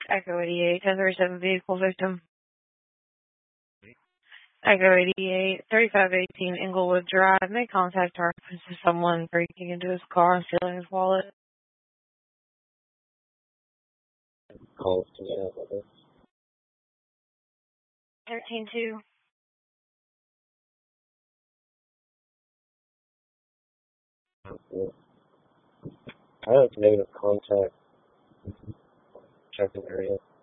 Echo 88, 1037 vehicle victim. Echo 88, 3518 Inglewood Drive. May contact our office of someone breaking into his car and stealing his wallet. Calls to me about this. 132. I have negative contact checking area.